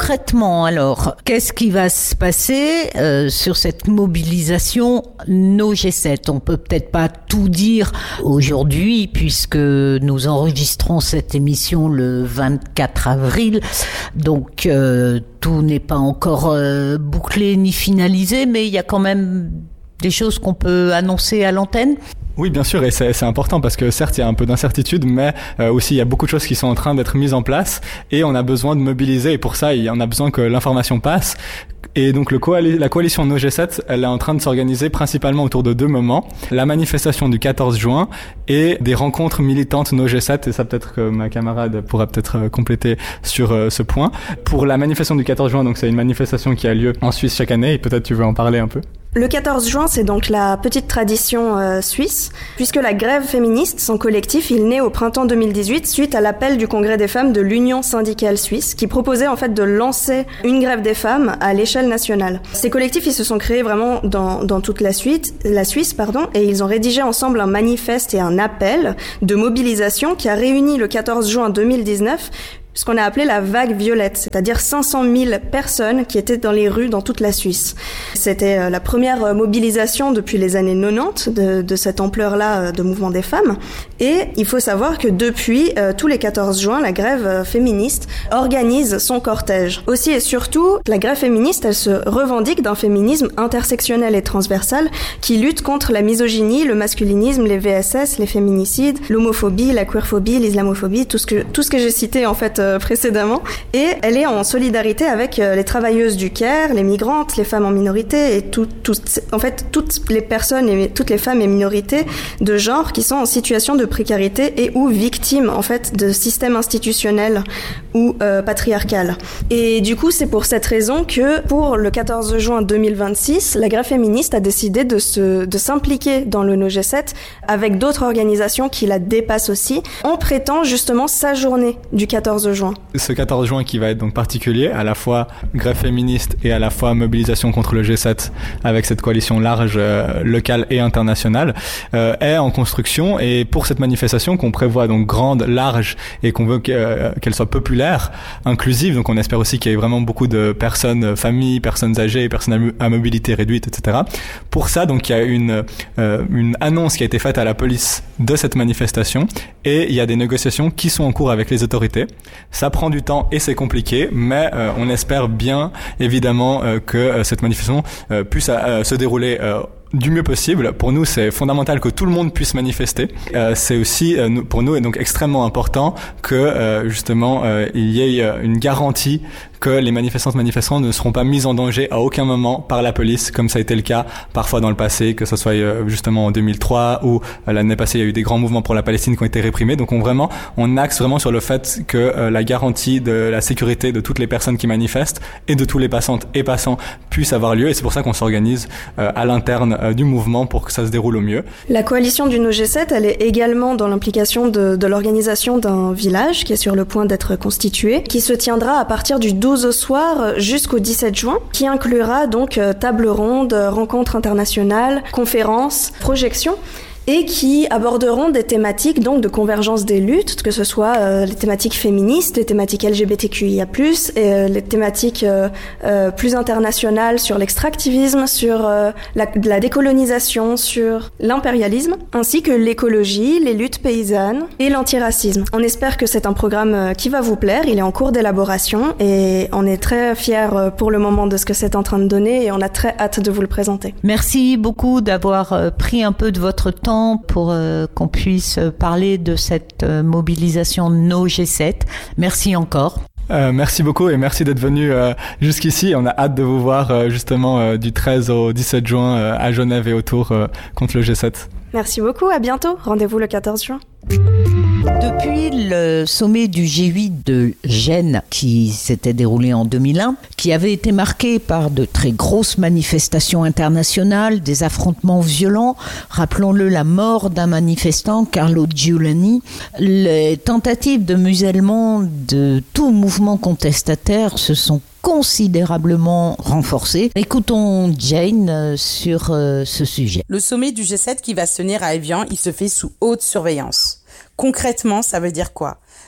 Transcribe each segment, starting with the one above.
Concrètement, alors, qu'est-ce qui va se passer sur cette mobilisation No G7 ? On peut peut-être pas tout dire aujourd'hui puisque nous enregistrons cette émission le 24 avril. Donc, tout n'est pas encore bouclé ni finalisé, mais il y a quand même des choses qu'on peut annoncer à l'antenne. Oui, bien sûr, et c'est important parce que certes, il y a un peu d'incertitude, mais aussi il y a beaucoup de choses qui sont en train d'être mises en place et on a besoin de mobiliser et pour ça, on a besoin que l'information passe. Et donc la coalition No G7, elle est en train de s'organiser principalement autour de 2 moments. La manifestation du 14 juin et des rencontres militantes No G7, et ça peut-être que ma camarade pourra peut-être compléter sur ce point. Pour la manifestation du 14 juin, donc c'est une manifestation qui a lieu en Suisse chaque année et peut-être tu veux en parler un peu. Le 14 juin, c'est donc la petite tradition suisse, puisque la grève féministe, son collectif, il naît au printemps 2018 suite à l'appel du Congrès des femmes de l'Union syndicale suisse, qui proposait en fait de lancer une grève des femmes à l'échelle nationale. Ces collectifs, ils se sont créés vraiment dans toute la Suisse, et ils ont rédigé ensemble un manifeste et un appel de mobilisation qui a réuni le 14 juin 2019 ce qu'on a appelé la vague violette, c'est-à-dire 500 000 personnes qui étaient dans les rues dans toute la Suisse. C'était la première mobilisation depuis les années 90 de cette ampleur-là de mouvement des femmes. Et il faut savoir que depuis tous les 14 juin, la grève féministe organise son cortège. Aussi et surtout, la grève féministe, elle se revendique d'un féminisme intersectionnel et transversal qui lutte contre la misogynie, le masculinisme, les VSS, les féminicides, l'homophobie, la queerphobie, l'islamophobie, tout ce que j'ai cité en fait précédemment, et elle est en solidarité avec les travailleuses du Caire, les migrantes, les femmes en minorité et en fait toutes les personnes et toutes les femmes et minorités de genre qui sont en situation de précarité et ou victimes en fait de systèmes institutionnels ou patriarcal. Et du coup, c'est pour cette raison que pour le 14 juin 2026, la grève féministe a décidé de s'impliquer dans le No G7 avec d'autres organisations qui la dépassent aussi, en prêtant justement sa journée du 14 juin. Ce 14 juin qui va être donc particulier, à la fois grève féministe et à la fois mobilisation contre le G7 avec cette coalition large, locale et internationale, est en construction. Et pour cette manifestation qu'on prévoit donc grande, large et qu'on veut qu'elle soit populaire, inclusive, donc on espère aussi qu'il y ait vraiment beaucoup de personnes, familles, personnes âgées, personnes à mobilité réduite, etc. Pour ça, donc il y a une annonce qui a été faite à la police de cette manifestation et il y a des négociations qui sont en cours avec les autorités. Ça prend du temps et c'est compliqué, mais on espère bien évidemment que cette manifestation puisse se dérouler du mieux possible. Pour nous, c'est fondamental que tout le monde puisse manifester. C'est aussi, pour nous, est donc extrêmement important que justement il y ait une garantie que les manifestants ne seront pas mis en danger à aucun moment par la police, comme ça a été le cas parfois dans le passé, que ce soit justement en 2003 ou l'année passée, il y a eu des grands mouvements pour la Palestine qui ont été réprimés. Donc on axe vraiment sur le fait que la garantie de la sécurité de toutes les personnes qui manifestent et de tous les passantes et passants puisse avoir lieu. Et c'est pour ça qu'on s'organise à l'interne du mouvement pour que ça se déroule au mieux. La coalition du No G7, elle est également dans l'implication de l'organisation d'un village qui est sur le point d'être constitué, qui se tiendra à partir du 12 au soir jusqu'au 17 juin, qui inclura donc table ronde, rencontres internationales, conférences, projections, et qui aborderont des thématiques donc de convergence des luttes, que ce soit les thématiques féministes, les thématiques LGBTQIA+, et les thématiques plus internationales sur l'extractivisme, sur la décolonisation, sur l'impérialisme, ainsi que l'écologie, les luttes paysannes et l'antiracisme. On espère que c'est un programme qui va vous plaire, il est en cours d'élaboration et on est très fiers pour le moment de ce que c'est en train de donner et on a très hâte de vous le présenter. Merci beaucoup d'avoir pris un peu de votre temps pour qu'on puisse parler de cette mobilisation No G7. Merci encore. Merci beaucoup et merci d'être venu jusqu'ici. On a hâte de vous voir justement du 13 au 17 juin à Genève et autour contre le G7. Merci beaucoup, à bientôt. Rendez-vous le 14 juin. Depuis le sommet du G8 de Gênes qui s'était déroulé en 2001, qui avait été marqué par de très grosses manifestations internationales, des affrontements violents, rappelons-le, la mort d'un manifestant, Carlo Giuliani, les tentatives de musellement de tout mouvement contestataire se sont considérablement renforcée. Écoutons Jane sur ce sujet. Le sommet du G7 qui va se tenir à Évian, il se fait sous haute surveillance. Concrètement, ça veut dire quoi ?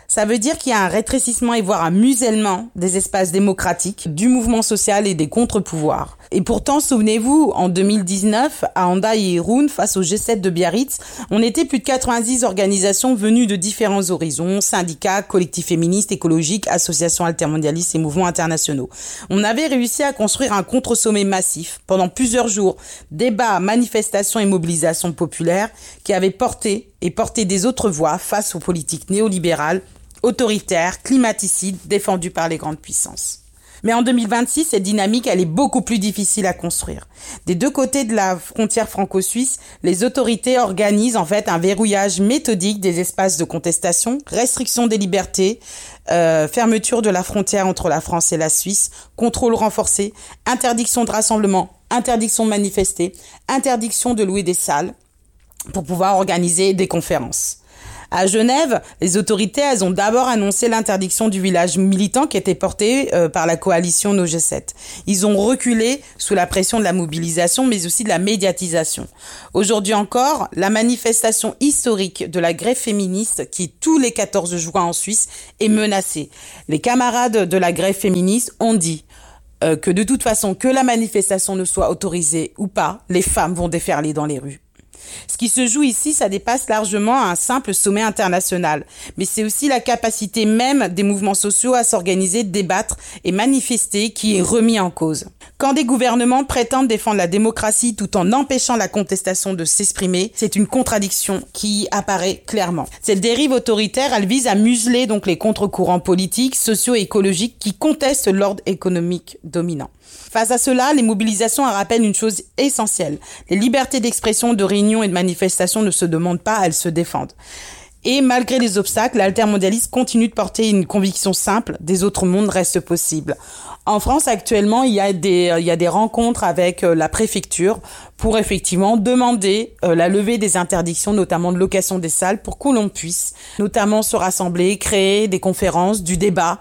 Ça veut dire qu'il y a un rétrécissement et voire un musellement des espaces démocratiques, du mouvement social et des contre-pouvoirs. Et pourtant, souvenez-vous, en 2019, à Hendaye et Irun, face au G7 de Biarritz, on était plus de 90 organisations venues de différents horizons, syndicats, collectifs féministes, écologiques, associations altermondialistes et mouvements internationaux. On avait réussi à construire un contre-sommet massif pendant plusieurs jours, débats, manifestations et mobilisations populaires qui avaient porté des autres voix face aux politiques néolibérales, autoritaires, climaticides, défendues par les grandes puissances. Mais en 2026, cette dynamique, elle est beaucoup plus difficile à construire. Des deux côtés de la frontière franco-suisse, les autorités organisent en fait un verrouillage méthodique des espaces de contestation, restriction des libertés, fermeture de la frontière entre la France et la Suisse, contrôle renforcé, interdiction de rassemblement, interdiction de manifester, interdiction de louer des salles pour pouvoir organiser des conférences. À Genève, les autorités, elles ont d'abord annoncé l'interdiction du village militant qui était porté par la coalition No G7. Ils ont reculé sous la pression de la mobilisation, mais aussi de la médiatisation. Aujourd'hui encore, la manifestation historique de la grève féministe, qui est tous les 14 juin en Suisse, est menacée. Les camarades de la grève féministe ont dit que de toute façon, que la manifestation ne soit autorisée ou pas, les femmes vont déferler dans les rues. Ce qui se joue ici, ça dépasse largement un simple sommet international. Mais c'est aussi la capacité même des mouvements sociaux à s'organiser, débattre et manifester qui est remis en cause. Quand des gouvernements prétendent défendre la démocratie tout en empêchant la contestation de s'exprimer, c'est une contradiction qui apparaît clairement. Cette dérive autoritaire, elle vise à museler donc les contre-courants politiques, sociaux et écologiques qui contestent l'ordre économique dominant. Face à cela, les mobilisations rappellent une chose essentielle. Les libertés d'expression, de réunion et de manifestation ne se demandent pas, elles se défendent. Et malgré les obstacles, l'altermondialisme continue de porter une conviction simple, des autres mondes restent possibles. En France, actuellement, il y a des rencontres avec la préfecture pour effectivement demander la levée des interdictions, notamment de location des salles, pour que l'on puisse notamment se rassembler, créer des conférences, du débat.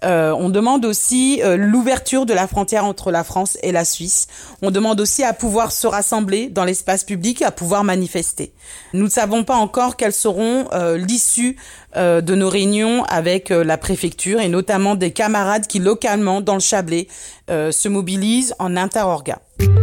On demande aussi l'ouverture de la frontière entre la France et la Suisse. On demande aussi à pouvoir se rassembler dans l'espace public, à pouvoir manifester. Nous ne savons pas encore quelles seront l'issue de nos réunions avec la préfecture et notamment des camarades qui localement dans le Chablais se mobilisent en interorga.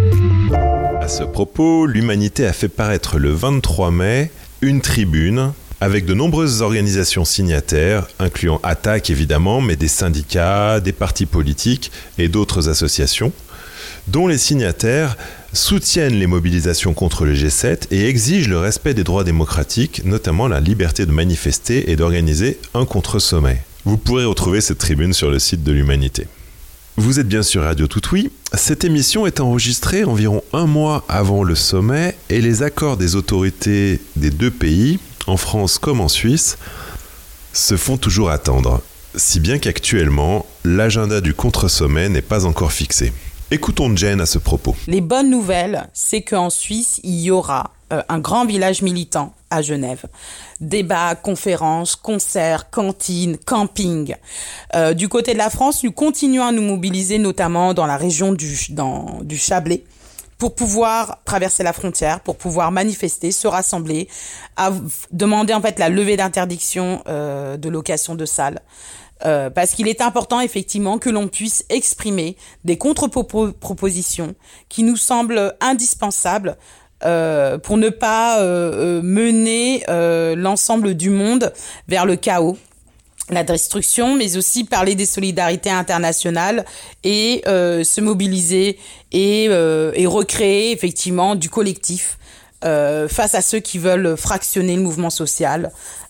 À ce propos, l'Humanité a fait paraître le 23 mai une tribune avec de nombreuses organisations signataires, incluant ATTAC évidemment, mais des syndicats, des partis politiques et d'autres associations, dont les signataires soutiennent les mobilisations contre le G7 et exigent le respect des droits démocratiques, notamment la liberté de manifester et d'organiser un contre-sommet. Vous pourrez retrouver cette tribune sur le site de l'Humanité. Vous êtes bien sur Radio Tout-Oui. Cette émission est enregistrée environ un mois avant le sommet et les accords des autorités des deux pays, en France comme en Suisse, se font toujours attendre, si bien qu'actuellement, l'agenda du contre-sommet n'est pas encore fixé. Écoutons Jen à ce propos. Les bonnes nouvelles, c'est qu'en Suisse, il y aura un grand village militant à Genève. Débats, conférences, concerts, cantines, camping. Du côté de la France, nous continuons à nous mobiliser, notamment dans la région du Chablais, pour pouvoir traverser la frontière, pour pouvoir manifester, se rassembler, à demander en fait la levée d'interdiction de location de salles. Parce qu'il est important effectivement que l'on puisse exprimer des contre-propositions qui nous semblent indispensables pour ne pas mener l'ensemble du monde vers le chaos, la destruction, mais aussi parler des solidarités internationales et se mobiliser et recréer effectivement du collectif face à ceux qui veulent fractionner le mouvement social.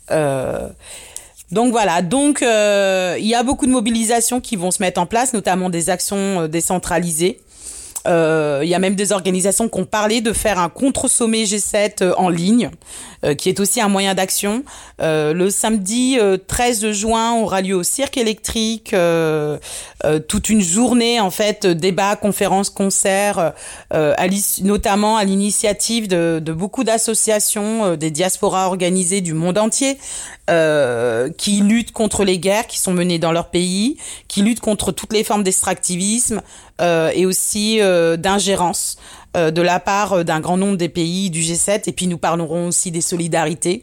Donc voilà, il y a beaucoup de mobilisations qui vont se mettre en place, notamment des actions décentralisées. Il y a même des organisations qui ont parlé de faire un contre-sommet G7 en ligne, qui est aussi un moyen d'action. Le samedi 13 juin aura lieu au Cirque électrique toute une journée en fait, débats, conférences, concerts, notamment à l'initiative de beaucoup d'associations, des diasporas organisées du monde entier, qui luttent contre les guerres qui sont menées dans leur pays, qui luttent contre toutes les formes d'extractivisme et aussi d'ingérence de la part d'un grand nombre des pays du G7. Et puis nous parlerons aussi des solidarités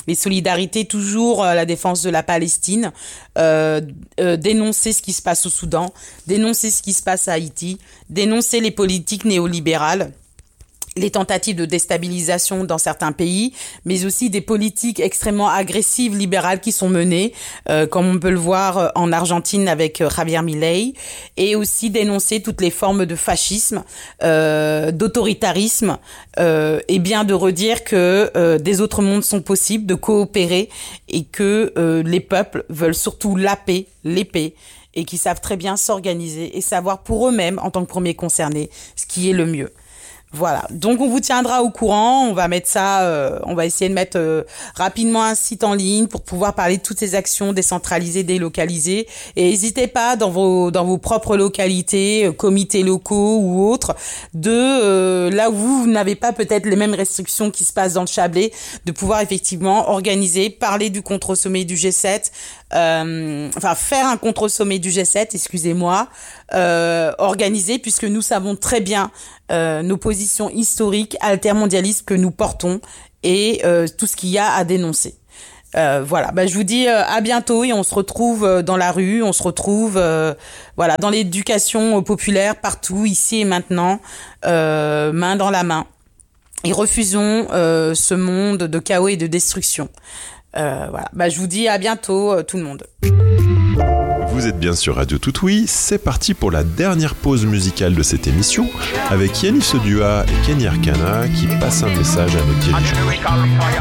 mais solidarité toujours à la défense de la Palestine, dénoncer ce qui se passe au Soudan, dénoncer ce qui se passe à Haïti, dénoncer les politiques néolibérales, les tentatives de déstabilisation dans certains pays, mais aussi des politiques extrêmement agressives libérales qui sont menées, comme on peut le voir en Argentine avec Javier Milei, et aussi dénoncer toutes les formes de fascisme, d'autoritarisme, et bien de redire que des autres mondes sont possibles, de coopérer, et que les peuples veulent surtout la paix, l'épée, et qui savent très bien s'organiser et savoir pour eux-mêmes, en tant que premiers concernés, ce qui est le mieux. Voilà, donc on vous tiendra au courant, on va mettre ça, on va essayer de mettre rapidement un site en ligne pour pouvoir parler de toutes ces actions décentralisées, délocalisées, et n'hésitez pas dans vos propres localités, comités locaux ou autres, de là où vous n'avez pas peut-être les mêmes restrictions qui se passent dans le Chablais, de pouvoir effectivement organiser, parler du contre-sommet du G7, faire un contre-sommet du G7, excusez-moi, organiser, puisque nous savons très bien nos positions historiques altermondialistes que nous portons et tout ce qu'il y a à dénoncer. Voilà, je vous dis à bientôt et on se retrouve dans la rue, on se retrouve dans l'éducation populaire partout, ici et maintenant, main dans la main. Et refusons ce monde de chaos et de destruction. Je vous dis à bientôt tout le monde. Vous êtes bien sur Radio Toutoui, c'est parti pour la dernière pause musicale de cette émission avec Yannis Odua et Kenny Arcana qui passent un message à nos dirigeants.